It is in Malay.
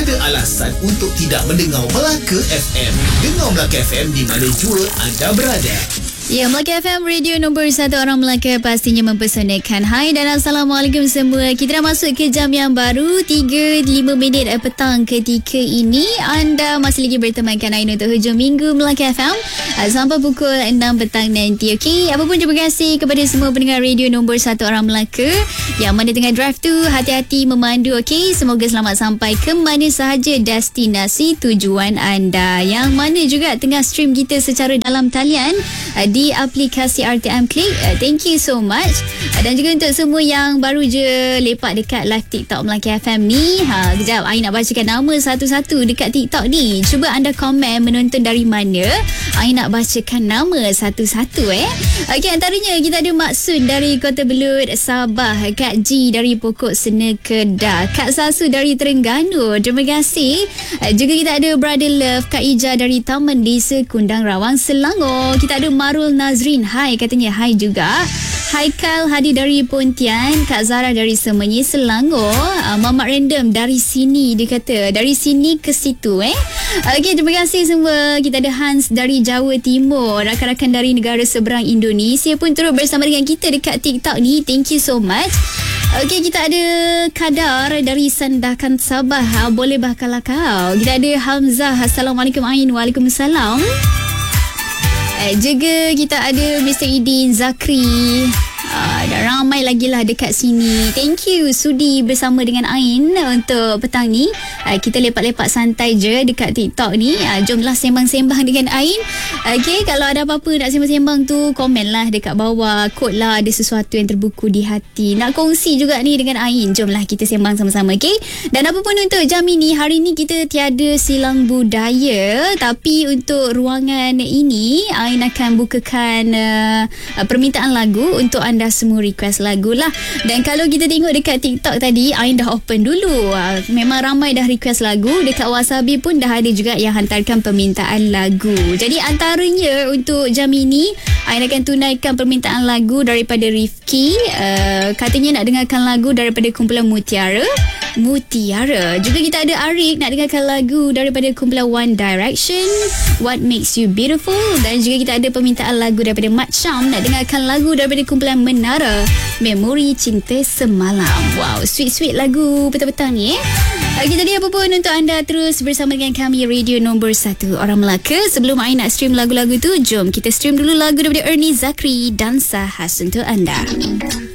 ada alasan untuk tidak mendengar Melaka FM. Dengar Melaka FM di mana jua anda berada. Ya, Melaka FM, radio nombor 1 orang Melaka, pastinya mempesonakan. Hai dan Assalamualaikum semua. Kita dah masuk ke jam yang baru, 3.05 minit petang ketika ini. Anda masih lagi bertemankan Ain untuk hujung minggu Melaka FM sampai pukul 6 petang nanti. Okey, apapun terima kasih kepada semua pendengar radio nombor 1 orang Melaka yang mana tengah drive tu, hati-hati memandu. Okey, semoga selamat sampai ke mana sahaja destinasi tujuan anda. Yang mana juga tengah stream kita secara dalam talian di aplikasi RTM Click. Thank you so much. Dan juga untuk semua yang baru je lepak dekat live TikTok Melaka FM ni. Kejap, Ain nak bacakan nama satu-satu dekat TikTok ni. Cuba anda komen menonton dari mana. Ain nak bacakan nama satu-satu Okey, antaranya kita ada Mak Sun dari Kota Belud, Sabah. Kak G dari Pokok Sena, Kedah. Kak Sasu dari Terengganu. Terima kasih. Juga kita ada Brother Love, Kak Ija dari Taman Desa Kundang Rawang, Selangor. Kita ada Marul Nazrin, hai, katanya hai juga. Haikal Hadi dari Pontian. Kak Zara dari Semenyi, Selangor. Mamak Random dari sini, dia kata dari sini ke situ Okey, terima kasih semua. Kita ada Hans dari Jawa Timur. Rakan-rakan dari negara seberang Indonesia pun turut bersama dengan kita dekat TikTok ni. Thank you so much. Okey, kita ada Kadar dari Sandakan, Sabah. Boleh bakalah kau. Kita ada Hamzah. Assalamualaikum Ain. Waalaikumsalam. Juga kita ada Mr. Idin Zakri. Dah ramai lagi lah dekat sini. Thank you sudi bersama dengan Ain untuk petang ni. Kita lepak-lepak santai je dekat TikTok ni. Jomlah sembang-sembang dengan Ain. Okay, kalau ada apa-apa nak sembang-sembang tu, komen lah dekat bawah. Kod lah, ada sesuatu yang terbuku di hati nak kongsi juga ni dengan Ain. Jomlah kita sembang sama-sama, okay? Dan apa pun untuk jam ini, hari ni kita tiada silang budaya. Tapi untuk ruangan ini, Ain akan bukakan permintaan lagu untuk anda semua request lagu lah. Dan kalau kita tengok dekat TikTok tadi, Ain dah open dulu. Memang ramai dah request lagu. Dekat Wasabi pun dah ada juga yang hantarkan permintaan lagu. Jadi antaranya untuk jam ini, Ain akan tunaikan permintaan lagu daripada Rifki. Katanya nak dengarkan lagu daripada kumpulan Mutiara. Juga kita ada Arik nak dengarkan lagu daripada kumpulan One Direction, What Makes You Beautiful. Dan juga kita ada permintaan lagu daripada Mat Syam nak dengarkan lagu daripada kumpulan Menara, Memori Cinta Semalam. Wow, sweet-sweet lagu petang-petang ni Okay, jadi apa pun untuk anda terus bersama dengan kami, radio nombor 1 orang Melaka. Sebelum Ain nak stream lagu-lagu tu, jom kita stream dulu lagu daripada Ernie Zakri, Dansa khas untuk anda.